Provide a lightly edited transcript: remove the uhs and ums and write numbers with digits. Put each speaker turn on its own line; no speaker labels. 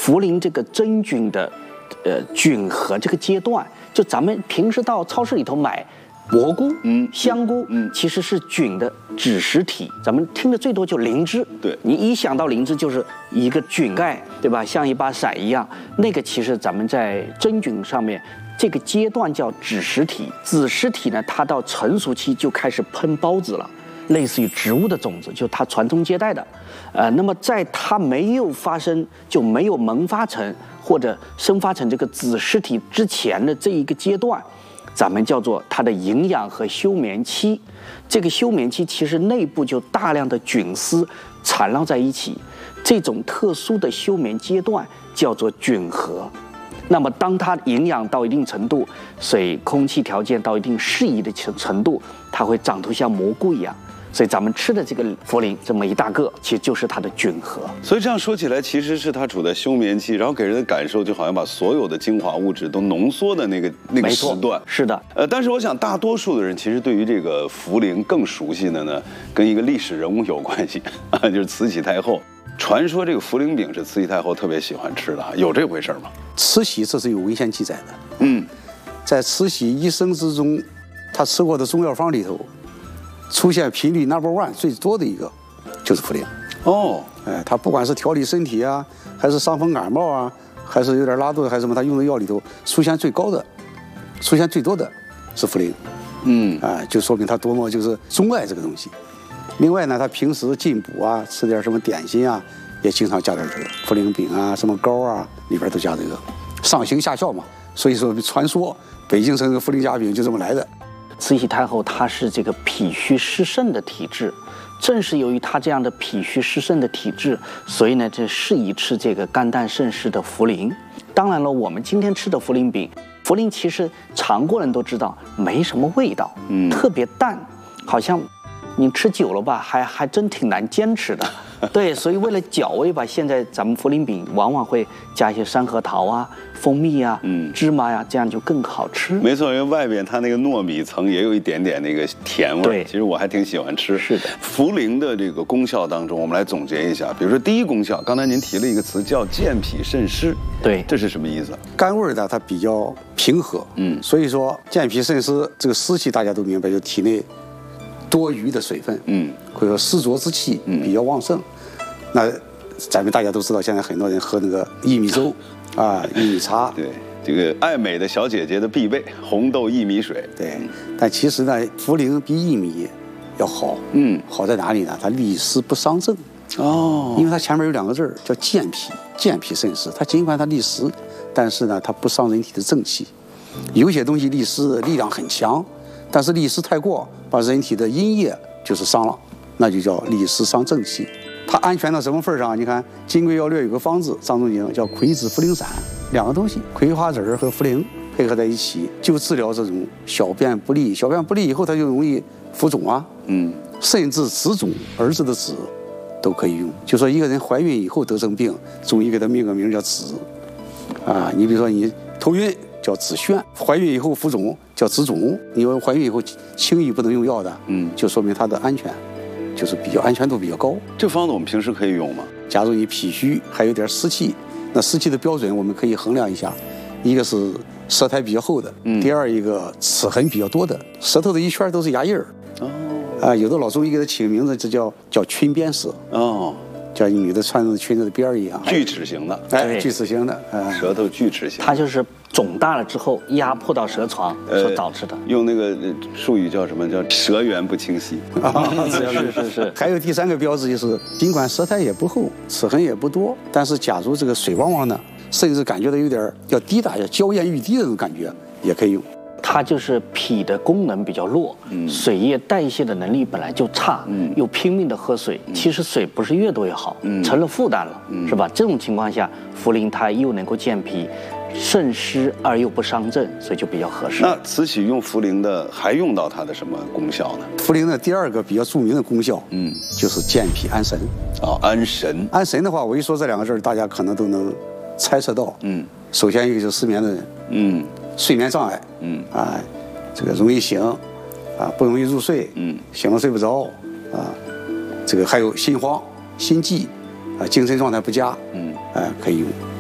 茯苓这个真菌的菌合这个阶段，就咱们平时到超市里头买蘑菇、香菇，其实是菌的子实体。咱们听的最多就灵芝，
对，
你一想到灵芝就是一个菌盖，对吧？像一把伞一样，那个其实咱们在真菌上面。这个阶段叫子实体，子实体呢，它到成熟期就开始喷孢子了，类似于植物的种子，就它传宗接代的。那么在它没有发生就没有萌发成或者生发成这个子实体之前的这一个阶段，咱们叫做它的营养和休眠期。这个休眠期其实内部就大量的菌丝缠绕在一起，这种特殊的休眠阶段叫做菌合。那么，当它营养到一定程度，水、空气条件到一定适宜的程度，它会长出像蘑菇一样。所以咱们吃的这个茯苓这么一大个，其实就是它的菌合。
所以这样说起来，其实是它处在休眠期，然后给人的感受就好像把所有的精华物质都浓缩的那个时段。
是的。
但是我想大多数的人其实对于这个茯苓更熟悉的呢，跟一个历史人物有关系啊，就是慈禧太后。传说这个茯苓饼是慈禧太后特别喜欢吃的，有这回事吗？
慈禧这是有文献记载的。在慈禧一生之中，她吃过的中药方里头，出现频率 No.1 最多的一个就是茯苓。
哦，
她不管是调理身体啊，还是伤风感冒啊，还是有点拉肚子，还是什么，她用的药里头出现最多的是茯苓。就说明她多么就是钟爱这个东西。另外呢，他平时进补啊，吃点什么点心啊，也经常加点这个茯苓饼啊，什么糕啊，里边都加这个，上行下效嘛。所以说，传说北京城的茯苓夹饼就这么来的。
慈禧太后她是这个脾虚湿盛的体质，正是由于她这样的脾虚湿盛的体质，所以呢，这适宜吃这个肝胆肾湿的茯苓。当然了，我们今天吃的茯苓饼，茯苓其实尝过人都知道没什么味道，特别淡，好像。你吃久了吧，还真挺难坚持的，对，所以为了搅味吧，现在咱们茯苓饼往往会加一些山核桃啊、蜂蜜啊、芝麻呀，这样就更好吃。
没错，因为外边它那个糯米层也有一点点那个甜味，
对，
其实我还挺喜欢吃。
是的，
茯苓的这个功效当中，我们来总结一下，比如说第一功效，刚才您提了一个词叫健脾渗湿，
对，
这是什么意思？
肝味呢，它比较平和，所以说健脾渗湿这个湿气大家都明白，就体内。多余的水分，或者说湿浊之气比较旺盛。那咱们大家都知道，现在很多人喝那个薏米粥啊、薏米茶，
对，这个爱美的小姐姐的必备红豆薏米水。
对，但其实呢，茯苓比薏米要好。好在哪里呢？它利湿不伤正。哦，因为它前面有两个字叫健脾，健脾渗湿。它尽管它利湿，但是呢，它不伤人体的正气。有些东西利湿力量很强。但是利湿太过，把人体的阴液就是伤了，那就叫利湿伤正气。它安全到什么份上？你看《金匮要略》有个方子，张仲景叫葵枝茯苓散，两个东西，葵花籽和茯苓配合在一起，就治疗这种小便不利。小便不利以后，它就容易浮肿啊，甚至子肿，儿子的子都可以用。就说一个人怀孕以后得这种病，中医给他命个名叫子，啊，你比如说你头晕。叫子眩，怀孕以后浮肿叫子肿。因为怀孕以后轻易不能用药的，就说明它的安全，就是比较安全度比较高。
这方子我们平时可以用吗？
假如你脾虚还有点湿气，那湿气的标准我们可以衡量一下，一个是舌苔比较厚的，第二一个齿痕比较多的，舌头的一圈都是牙印儿。有的老中医给它起个名字，这叫裙边舌。叫女的穿着裙子的边儿一样，
锯齿形的，
锯齿形的，
舌头锯齿形，
它就是肿大了之后压迫到舌床所导致的。
用那个术语叫什么？叫舌缘不清晰。
是。
还有第三个标志就是，尽管舌苔也不厚，齿痕也不多，但是假如这个水汪汪的，甚至感觉到有点要滴答，要娇艳欲滴的那种感觉，也可以用。
它就是脾的功能比较弱，水液代谢的能力本来就差，又拼命的喝水，其实水不是越多越好，成了负担了，是吧？这种情况下，茯苓它又能够健脾、渗湿而又不伤正，所以就比较合适。
那慈禧用茯苓的还用到它的什么功效呢？
茯苓的第二个比较著名的功效，就是健脾安神。
安神。安
神的话，我一说这两个字，大家可能都能猜测到。首先一个就是失眠的人，睡眠障碍，这个容易醒，不容易入睡，醒了睡不着，这个还有心慌、心悸，精神状态不佳，可以用。